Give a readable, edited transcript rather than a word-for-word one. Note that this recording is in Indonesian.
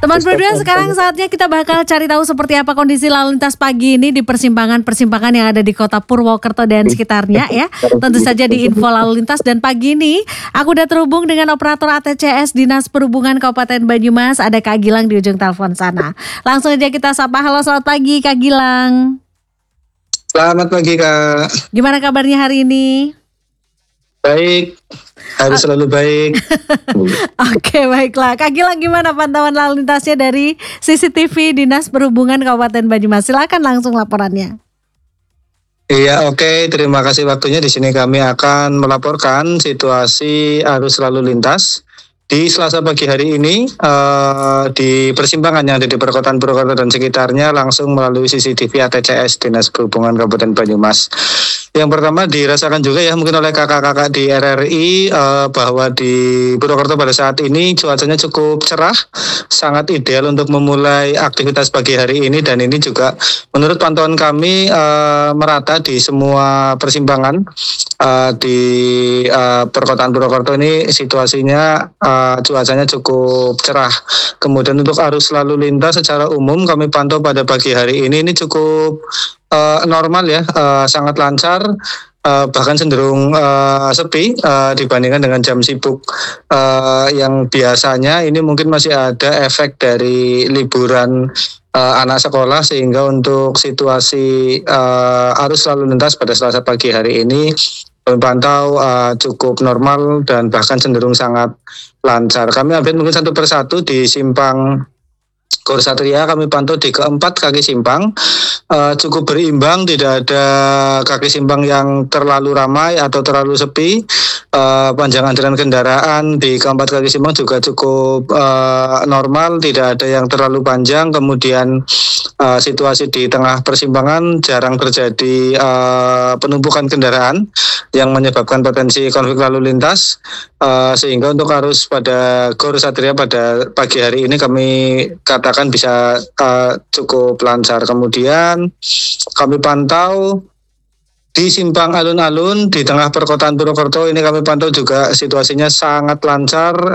Teman Berdua, sekarang saatnya kita bakal cari tahu seperti apa kondisi lalu lintas pagi ini di persimpangan-persimpangan yang ada di Kota Purwokerto dan sekitarnya ya. Tentu saja di info lalu lintas, dan pagi ini aku udah terhubung dengan operator ATCS Dinas Perhubungan Kabupaten Banyumas, ada Kak Gilang di ujung telepon sana. Langsung aja kita sapa. Halo, selamat pagi Kak Gilang. Selamat pagi Kak. Gimana kabarnya hari ini? Baik, harus selalu baik. Oke, baiklah. Kak Gilang, gimana pantauan lalu lintasnya dari CCTV Dinas Perhubungan Kabupaten Banyumas? Silakan langsung laporannya. Iya, oke. Terima kasih waktunya. Di sini kami akan melaporkan situasi arus lalu lintas di Selasa pagi hari ini di persimpangan yang ada di perkotaan Purwokerto dan sekitarnya langsung melalui CCTV ATCS Dinas Perhubungan Kabupaten Banyumas. Yang pertama dirasakan juga ya mungkin oleh kakak-kakak di RRI bahwa di Purwokerto pada saat ini cuacanya cukup cerah, sangat ideal untuk memulai aktivitas pagi hari ini, dan ini juga menurut pantauan kami merata di semua persimpangan di perkotaan Purwokerto ini situasinya cuacanya cukup cerah. Kemudian untuk arus lalu lintas secara umum kami pantau pada pagi hari ini cukup normal ya, sangat lancar, bahkan cenderung sepi dibandingkan dengan jam sibuk yang biasanya. Ini mungkin masih ada efek dari liburan anak sekolah, sehingga untuk situasi arus lalu lintas pada Selasa pagi hari ini kami pantau cukup normal dan bahkan cenderung sangat lancar. Kami update mungkin satu persatu. Di simpang Gor Satria kami pantau di keempat kaki simpang cukup berimbang, tidak ada kaki simpang yang terlalu ramai atau terlalu sepi. Panjang antrian kendaraan di keempat kaki simpang juga cukup normal, tidak ada yang terlalu panjang. Kemudian situasi di tengah persimpangan jarang terjadi penumpukan kendaraan yang menyebabkan potensi konflik lalu lintas, sehingga untuk arus pada Gor Satria pada pagi hari ini kami katakan bisa cukup lancar. Kemudian kami pantau di simpang alun-alun di tengah perkotaan Purwokerto ini kami pantau juga situasinya sangat lancar.